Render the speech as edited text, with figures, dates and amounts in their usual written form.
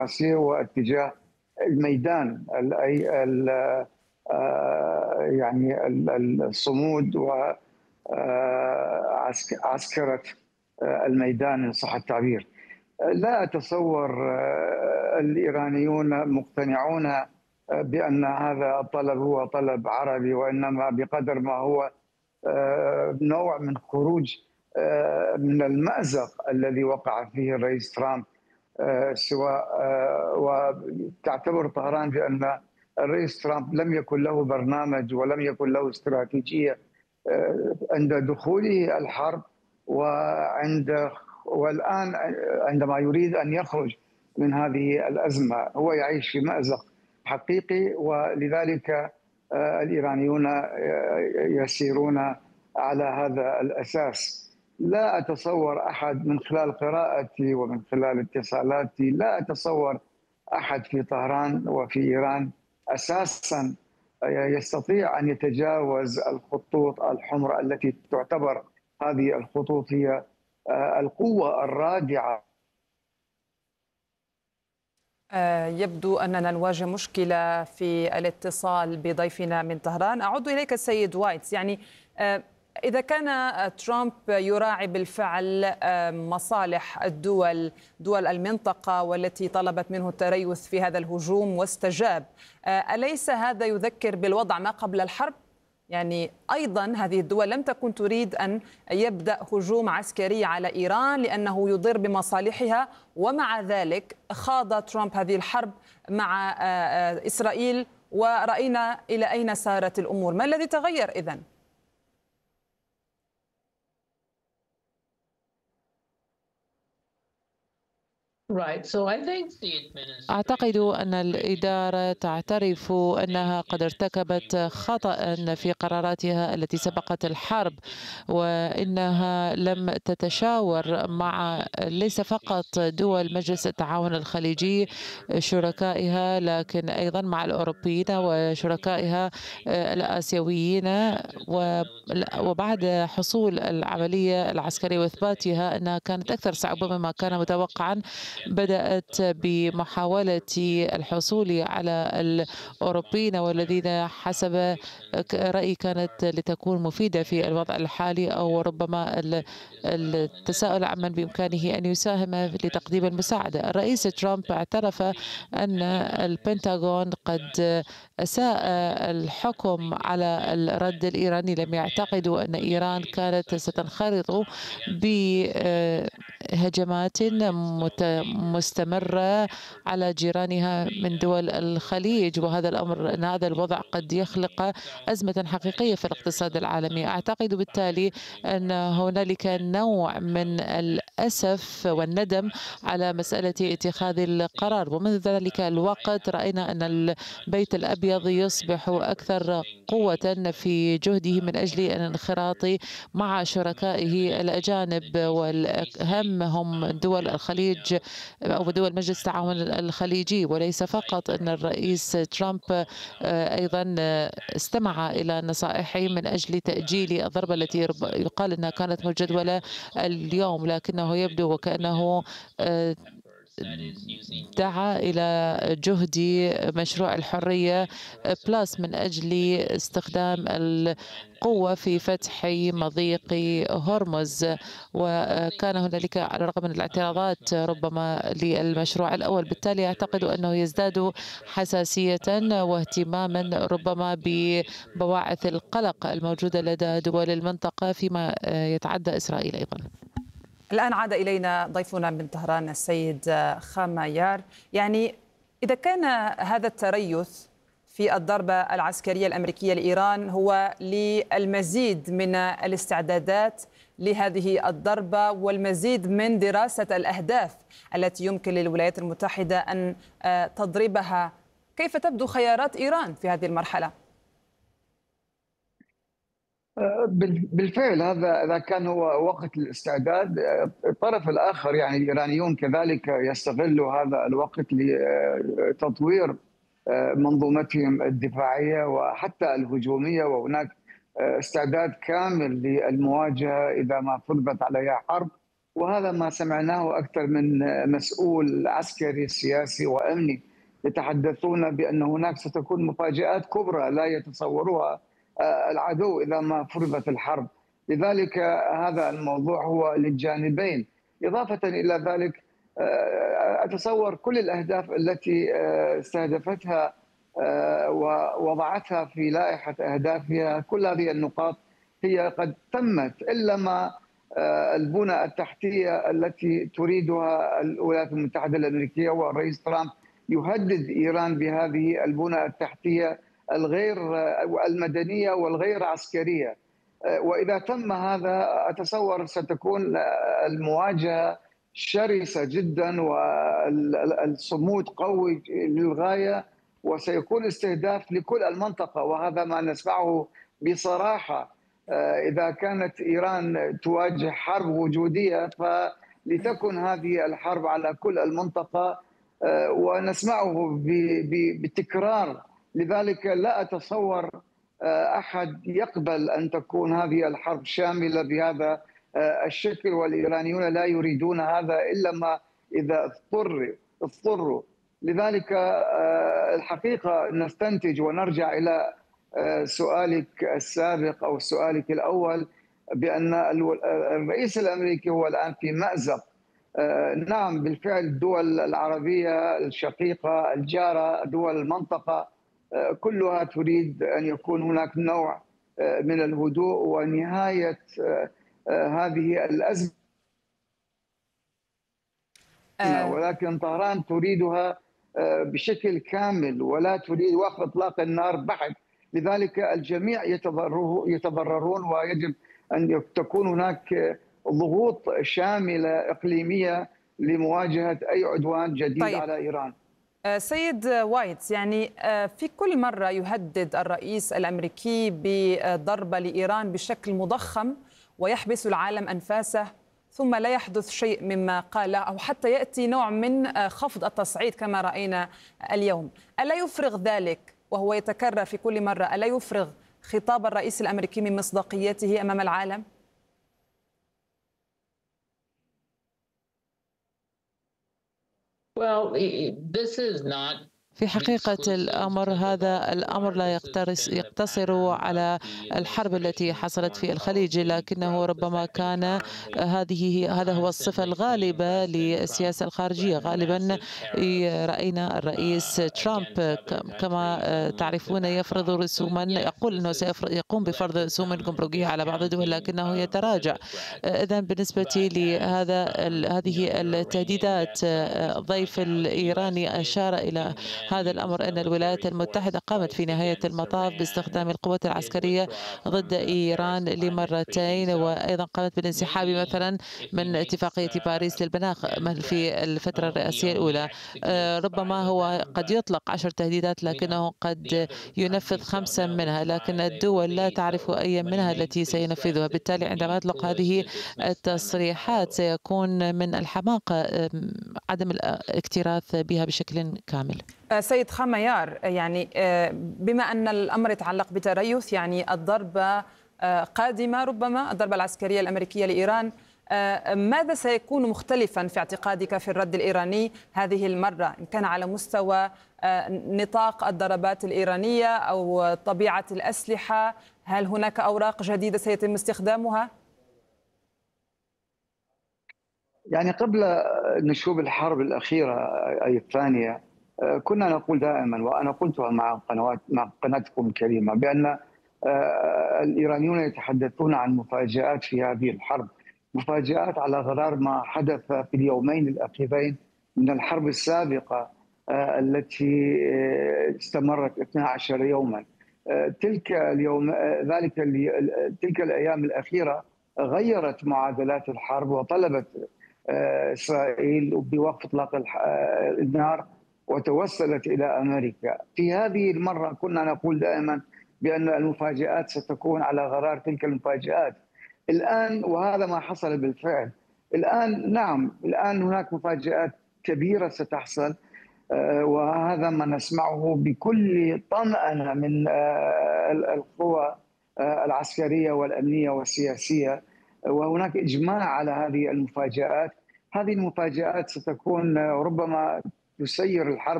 واتجاه الميدان أي يعني الصمود وعسكرة الميدان إن صح التعبير. لا أتصور الإيرانيون مقتنعون بأن هذا الطلب هو طلب عربي، وإنما بقدر ما هو نوع من خروج من المأزق الذي وقع فيه الرئيس ترامب، سواء وتعتبر طهران بأن الرئيس ترامب لم يكن له برنامج ولم يكن له استراتيجية عند دخوله الحرب والآن عندما يريد أن يخرج من هذه الأزمة. هو يعيش في مأزق حقيقي، ولذلك الإيرانيون يسيرون على هذا الأساس. لا أتصور أحد من خلال قراءتي ومن خلال اتصالاتي، لا أتصور أحد في طهران وفي إيران أساساً يستطيع أن يتجاوز الخطوط الحمراء التي تعتبر هذه الخطوط هي القوة الرادعة. يبدو أننا نواجه مشكلة في الاتصال بضيفنا من طهران. أعود إليك السيد وايتس. يعني إذا كان ترامب يراعي بالفعل مصالح دول المنطقة والتي طلبت منه التريث في هذا الهجوم واستجاب، أليس هذا يذكر بالوضع ما قبل الحرب؟ يعني أيضا هذه الدول لم تكن تريد أن يبدأ هجوم عسكري على إيران لأنه يضر بمصالحها، ومع ذلك خاض ترامب هذه الحرب مع إسرائيل، ورأينا إلى أين سارت الأمور. ما الذي تغير إذن؟ أعتقد أن الإدارة تعترف أنها قد ارتكبت خطأ في قراراتها التي سبقت الحرب، وإنها لم تتشاور مع ليس فقط دول مجلس التعاون الخليجي شركائها، لكن أيضا مع الأوروبيين وشركائها الآسيويين. وبعد حصول العملية العسكرية وإثباتها أنها كانت أكثر صعوبة مما كان متوقعا، بدأت بمحاولة الحصول على الأوروبيين والذين حسب رأيي كانت لتكون مفيدة في الوضع الحالي، أو ربما التساؤل عمن بإمكانه أن يساهم لتقديم المساعدة. الرئيس ترامب اعترف أن البنتاغون قد أساء الحكم على الرد الإيراني، لم يعتقدوا أن إيران كانت ستنخرط بهجمات مستمرة على جيرانها من دول الخليج، وهذا الأمر أن هذا الوضع قد يخلق أزمة حقيقية في الاقتصاد العالمي. أعتقد بالتالي أن هنالك نوع من الأسف والندم على مسألة اتخاذ القرار، ومنذ ذلك الوقت رأينا أن البيت الأبيض يصبح أكثر قوة في جهده من أجل الانخراط مع شركائه الأجانب، والأهم هم دول الخليج أو دول مجلس التعاون الخليجي. وليس فقط أن الرئيس ترامب أيضا استمع إلى نصائحه من أجل تأجيل الضربة التي يقال أنها كانت مجدولة اليوم، لكنه يبدو وكأنه دعا إلى جهد مشروع الحرية بلس من أجل استخدام القوة في فتح مضيق هرمز. وكان هنالك على الرغم من الاعتراضات ربما للمشروع الأول، بالتالي أعتقد أنه يزداد حساسية واهتماما ربما ببواعث القلق الموجودة لدى دول المنطقة فيما يتعدى إسرائيل أيضا. الآن عاد إلينا ضيفنا من طهران السيد خاميار. يعني إذا كان هذا التريث في الضربة العسكرية الأمريكية لإيران هو للمزيد من الاستعدادات لهذه الضربة والمزيد من دراسة الأهداف التي يمكن للولايات المتحدة أن تضربها، كيف تبدو خيارات إيران في هذه المرحلة؟ بالفعل هذا كان هو وقت الاستعداد. الطرف الآخر يعني الإيرانيون كذلك يستغلوا هذا الوقت لتطوير منظومتهم الدفاعية وحتى الهجومية، وهناك استعداد كامل للمواجهة إذا ما فرضت عليها حرب. وهذا ما سمعناه أكثر من مسؤول عسكري سياسي وأمني يتحدثون بأن هناك ستكون مفاجآت كبرى لا يتصورها العدو إذا ما فرضت الحرب. لذلك هذا الموضوع هو للجانبين. إضافة إلى ذلك أتصور كل الأهداف التي استهدفتها ووضعتها في لائحة أهدافها، كل هذه النقاط هي قد تمت، إلا ما البنى التحتية التي تريدها الولايات المتحدة الأمريكية، والرئيس ترامب يهدد إيران بهذه البنى التحتية الغير المدنية والغير عسكرية. وإذا تم هذا أتصور ستكون المواجهة شرسة جدا والصمود قوي للغاية، وسيكون استهداف لكل المنطقة، وهذا ما نسمعه بصراحة. إذا كانت إيران تواجه حرب وجودية فلتكن هذه الحرب على كل المنطقة، ونسمعه بتكرار. لذلك لا أتصور أحد يقبل أن تكون هذه الحرب شاملة بهذا الشكل، والإيرانيون لا يريدون هذا إلا ما إذا اضطروا. لذلك الحقيقة نستنتج ونرجع إلى سؤالك السابق أو سؤالك الأول بأن الرئيس الأمريكي هو الآن في مأزق. نعم بالفعل الدول العربية الشقيقة الجارة دول المنطقة كلها تريد أن يكون هناك نوع من الهدوء ونهاية هذه الأزمة، ولكن طهران تريدها بشكل كامل ولا تريد وقف إطلاق النار بحت. لذلك الجميع يتضررون، ويجب أن تكون هناك ضغوط شاملة إقليمية لمواجهة أي عدوان جديد على إيران. سيد وايتس، يعني في كل مرة يهدد الرئيس الأمريكي بضربة لإيران بشكل مضخم ويحبس العالم أنفاسه، ثم لا يحدث شيء مما قال، أو حتى يأتي نوع من خفض التصعيد كما رأينا اليوم. ألا يفرغ ذلك وهو يتكرر في كل مرة، ألا يفرغ خطاب الرئيس الأمريكي من مصداقيته أمام العالم؟ Well, this is not في حقيقة الأمر هذا الأمر لا يقتصر على الحرب التي حصلت في الخليج، لكنه ربما كان هذا هو الصفة الغالبة للسياسة الخارجية. غالبا رأينا الرئيس ترامب كما تعرفون يفرض رسوما، يقول أنه سيقوم بفرض رسوم جمركية على بعض الدول لكنه يتراجع. إذن بالنسبة هذه التهديدات، الضيف الإيراني أشار إلى هذا الأمر، أن الولايات المتحدة قامت في نهاية المطاف باستخدام القوات العسكرية ضد إيران لمرتين، وأيضا قامت بالانسحاب مثلا من اتفاقية باريس للمناخ في الفترة الرئاسية الأولى. ربما هو قد يطلق 10 تهديدات لكنه قد ينفذ 5 منها، لكن الدول لا تعرف أي منها التي سينفذها. بالتالي عندما يطلق هذه التصريحات سيكون من الحماقة عدم الاكتراث بها بشكل كامل. سيد خميار، يعني بما أن الأمر يتعلق بتريث، يعني الضربة قادمة، ربما الضربة العسكرية الأمريكية لإيران، ماذا سيكون مختلفا في اعتقادك في الرد الإيراني هذه المرة، إن كان على مستوى نطاق الضربات الإيرانية أو طبيعة الأسلحة؟ هل هناك أوراق جديدة سيتم استخدامها؟ يعني قبل نشوب الحرب الأخيرة أي الثانية كنا نقول دائما، وأنا قلتها مع قناتكم الكريمة، بأن الإيرانيون يتحدثون عن مفاجآت في هذه الحرب، مفاجآت على غرار ما حدث في اليومين الأخيرين من الحرب السابقة التي استمرت 12 يوما. تلك الأيام الأخيرة غيرت معادلات الحرب وطلبت إسرائيل بوقف إطلاق النار وتوسلت إلى أمريكا. في هذه المرة كنا نقول دائما بأن المفاجآت ستكون على غرار تلك المفاجآت. الآن وهذا ما حصل بالفعل. الآن هناك مفاجآت كبيرة ستحصل، وهذا ما نسمعه بكل طمأنة من القوى العسكرية والأمنية والسياسية. وهناك إجماع على هذه المفاجآت. هذه المفاجآت ستكون ربما تسير الحرب